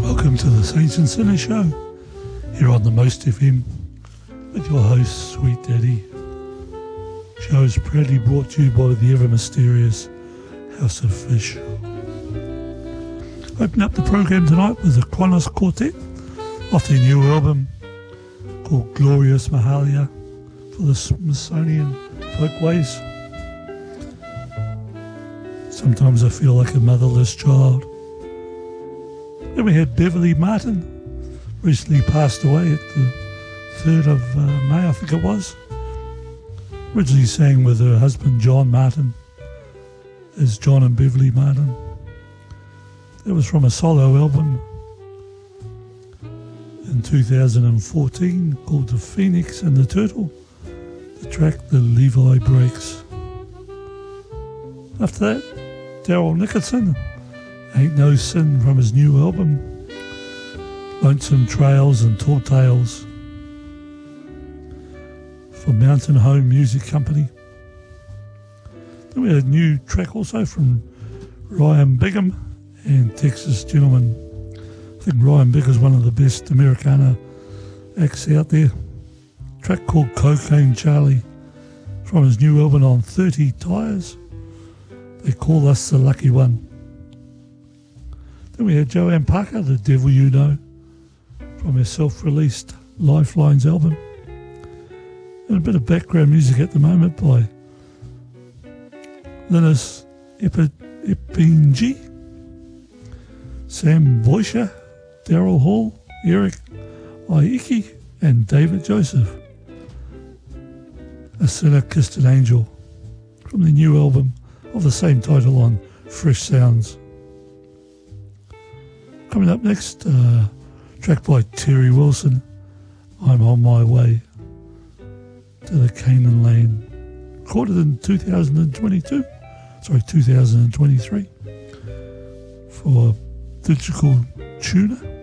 Welcome to the Saints and Sinners Show, here on the Most FM, with your host, Sweet Daddy. Show is proudly brought to you by the ever-mysterious House of Fish. Open up the program tonight with the Kronos Quartet off their new album called Glorious Mahalia for the Smithsonian Folkways. Sometimes I feel like a motherless child. Then we had Beverly Martin, recently passed away at the 3rd of May, I think it was. Originally sang with her husband John Martin as John and Beverly Martin. That was from a solo album in 2014 called The Phoenix and the Turtle, the track The Levi Breaks. After that, Daryl Nicholson, Ain't No Sin from his new album, Lonesome Trails and Tall Tales for Mountain Home Music Company. Then we had a new track also from Ryan Bigham and Texas Gentleman. I think Ryan Bigham is one of the best Americana acts out there. A track called Cocaine Charlie from his new album on 30 Tires. They call us the lucky one. Then we had Joanne Parker, The Devil You Know, from her self-released Lifelines album. And a bit of background music at the moment by Linus Epinji, Sam Voisha, Daryl Hall, Eric Aiki, and David Joseph. A Sinner Kissed an Angel from the new album of the same title on Fresh Sounds. Coming up next, track by Terry Wilson, I'm on my way to the Canaan land. Recorded in 2023 for Digital Tuner.